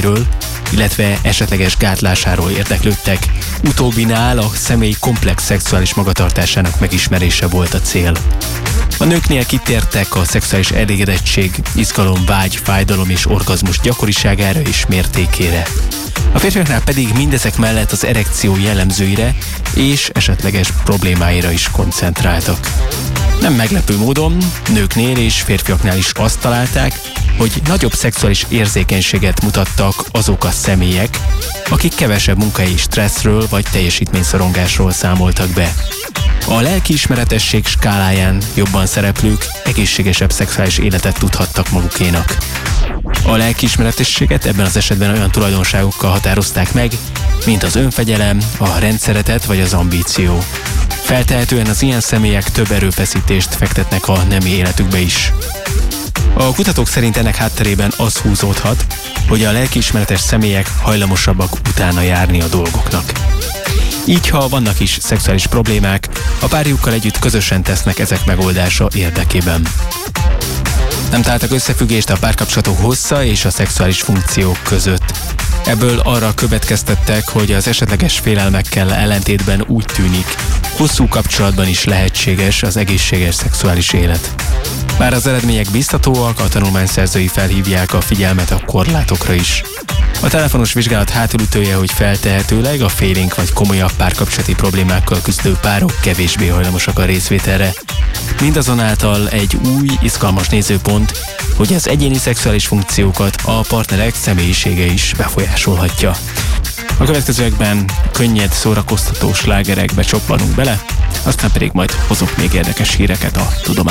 jellemzőiről, illetve esetleges gátlásáról érdeklődtek. Utóbbinál a személy komplex szexuális magatartásának megismerése volt a cél. A nőknél kitértek a szexuális elégedettség, izgalom, vágy, fájdalom és orgazmus gyakoriságára és mértékére. A férfiaknál pedig mindezek mellett az erekció jellemzőire és esetleges problémáira is koncentráltak. Nem meglepő módon nőknél és férfiaknál is azt találták, hogy nagyobb szexuális érzékenységet mutattak azok a személyek, akik kevesebb munkai stresszről vagy teljesítményszorongásról számoltak be. A lelkiismeretesség skáláján jobban szereplők egészségesebb szexuális életet tudhattak magukénak. A lelkiismeretességet ebben az esetben olyan tulajdonságokkal határozták meg, mint az önfegyelem, a rendszeretet vagy az ambíció. Feltehetően az ilyen személyek több erőfeszítést fektetnek a nemi életükbe is. A kutatók szerint ennek hátterében az húzódhat, hogy a lelkiismeretes személyek hajlamosabbak utána járni a dolgoknak. Így, ha vannak is szexuális problémák, a párjukkal együtt közösen tesznek ezek megoldása érdekében. Nem találtak összefüggést a párkapcsolatok hossza és a szexuális funkciók között. Ebből arra következtettek, hogy az esetleges félelmekkel ellentétben úgy tűnik, hosszú kapcsolatban is lehetséges az egészséges szexuális élet. Bár az eredmények biztatóak, a tanulmány szerzői felhívják a figyelmet a korlátokra is. A telefonos vizsgálat hátulütője, hogy feltehetőleg a félénk vagy komolyabb párkapcsolati problémákkal küzdő párok kevésbé hajlamosak a részvételre. Mindazonáltal egy új, izgalmas nézőpont, hogy az egyéni szexuális funkciókat a partnerek személyisége is befolyásolhatja. A következőekben könnyed, szórakoztató slágerekbe csoppanunk bele, aztán pedig majd hozok még érdekes híreket a tudományból.